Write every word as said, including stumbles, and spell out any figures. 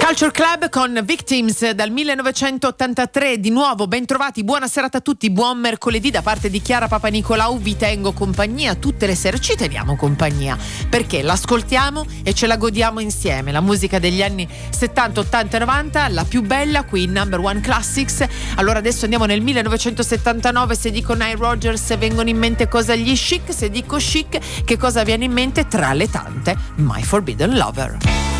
Culture Club con Victims dal millenovecentottantatré. Di nuovo ben trovati, buona serata a tutti, buon mercoledì da parte di Chiara Papanicolau. Vi tengo compagnia tutte le sere, ci teniamo compagnia perché l'ascoltiamo e ce la godiamo insieme. La musica degli anni settanta, ottanta e novanta, la più bella qui in Number One Classics. Allora adesso andiamo nel millenovecentosettantanove. Se dico Nile Rodgers vengono in mente cosa gli Chic, se dico Chic che cosa viene in mente tra le tante? My Forbidden Lover.